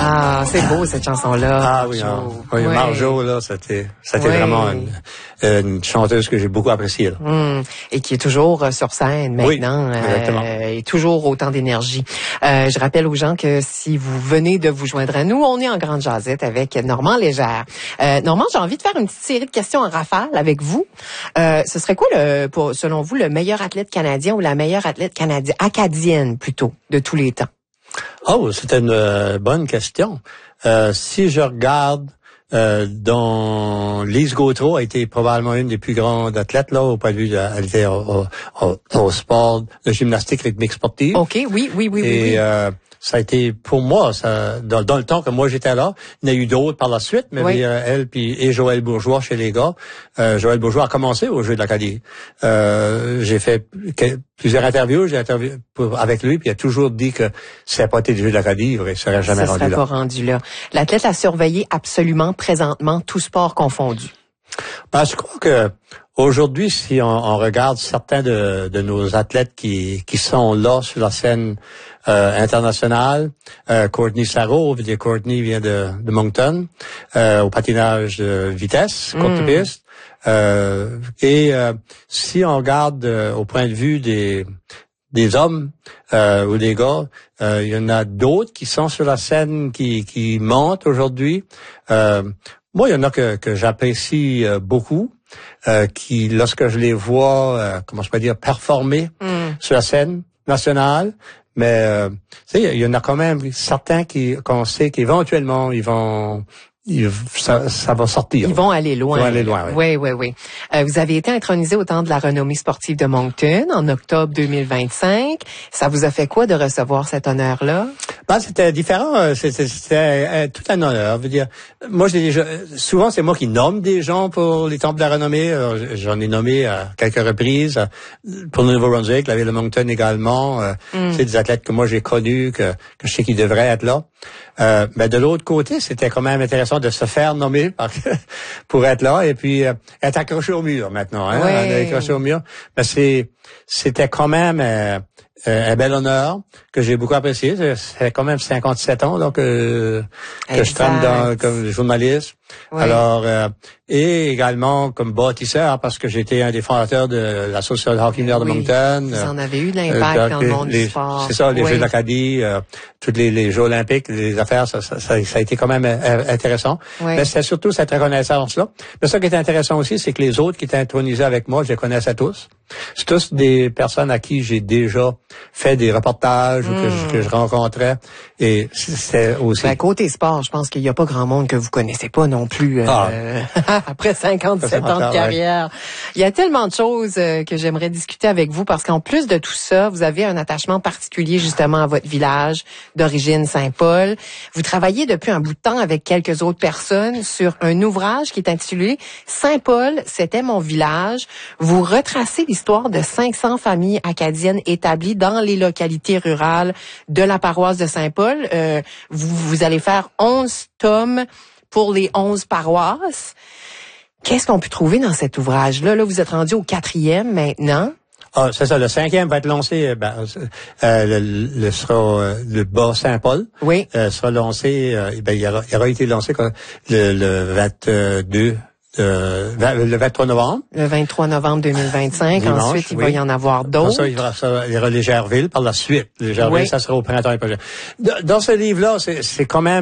Ah, c'est beau cette chanson-là. Ah oui, oui, Marjo, là, c'était vraiment une chanteuse que j'ai beaucoup appréciée. Là. Et qui est toujours sur scène maintenant. Oui, exactement. Et toujours autant d'énergie. Je rappelle aux gens que si vous venez de vous joindre à nous, on est en grande jasette avec Normand Légère. Normand, j'ai envie de faire une petite série de questions en rafale avec vous. Ce serait quoi, selon vous, le meilleur athlète canadien ou la meilleure athlète acadienne plutôt, de tous les temps? Oh, c'était une bonne question. Si je regarde, Lise Gautreau a été probablement une des plus grandes athlètes là au point de vue elle était au sport de gymnastique rythmique sportive. OK, oui. Et ça a été pour moi dans le temps que moi j'étais là, il y en a eu d'autres par la suite, mais elle et Joël Bourgeois chez les gars. Joël Bourgeois a commencé au Jeux de l'Acadie. J'ai fait plusieurs interviews, avec lui, puis il a toujours dit que si ça n'avait pas été le Jeux de l'Acadie, il serait jamais rendu là. Ça serait pas rendu là. L'athlète a surveillé absolument présentement tout sport confondu. Ben, je crois que aujourd'hui, si on regarde certains de nos athlètes qui sont là sur la scène internationale, Courtney Sarro, Courtney vient de Moncton, au patinage de vitesse, courte piste. Si on regarde au point de vue des hommes ou des gars, il y en a d'autres qui sont sur la scène qui montent aujourd'hui. Moi, il y en a que j'apprécie beaucoup, qui, lorsque je les vois, comment je peux dire, performer sur la scène nationale, mais tu sais, il y en a quand même certains qu'on sait qu'éventuellement ça va sortir. Ils vont aller loin. Ils vont aller loin, oui. Vous avez été intronisé au Temple de la renommée sportive de Moncton en octobre 2025. Ça vous a fait quoi de recevoir cet honneur-là? Ben, c'était différent. C'était tout un honneur. Je veux dire, moi, souvent, c'est moi qui nomme des gens pour les Temples de la renommée. J'en ai nommé à quelques reprises. Pour le Nouveau-Brunswick, la ville de Moncton également. C'est des athlètes que moi, j'ai connus, que je sais qu'ils devraient être là. Mais de l'autre côté, c'était quand même intéressant de se faire nommer pour être là et puis être accroché au mur maintenant. Hein, accroché au mur. Mais c'était quand même un bel honneur que j'ai beaucoup apprécié. C'est quand même 57 ans là, que je traîne comme journaliste. Oui. Alors, et également comme bâtisseur, parce que j'étais un des fondateurs de l'association de hockey mineur de Moncton. Vous en avez eu de l'impact dans le monde du sport. C'est ça, les Jeux de l'Acadie, tous les Jeux olympiques, les affaires, ça a été quand même intéressant. Oui. Mais c'était surtout cette reconnaissance-là. Mais ça qui est intéressant aussi, c'est que les autres qui étaient intronisés avec moi, je les connaissais tous. C'est tous des personnes à qui j'ai déjà fait des reportages ou que je rencontrais. Et c'était aussi... Ben, côté sport, je pense qu'il n'y a pas grand monde que vous connaissez pas non plus après 57 ans de carrière. Ouais. Il y a tellement de choses que j'aimerais discuter avec vous parce qu'en plus de tout ça, vous avez un attachement particulier justement à votre village d'origine Saint-Paul. Vous travaillez depuis un bout de temps avec quelques autres personnes sur un ouvrage qui est intitulé « Saint-Paul, c'était mon village ». Vous retracez l'histoire de 500 familles acadiennes établies dans les localités rurales de la paroisse de Saint-Paul. Vous allez faire 11 tomes pour les 11 paroisses. Qu'est-ce qu'on peut trouver dans cet ouvrage-là? Là, vous êtes rendu au 4e maintenant. Ah, c'est ça. Le 5e va être lancé, le bas Saint-Paul. Oui. Sera lancé, il aura été lancé le 23 novembre. Le 23 novembre 2025. Dimanche, ensuite, il va y en avoir d'autres. Il y aura Légèreville par la suite. Légèreville, ça sera au printemps. Dans ce livre-là, c'est quand même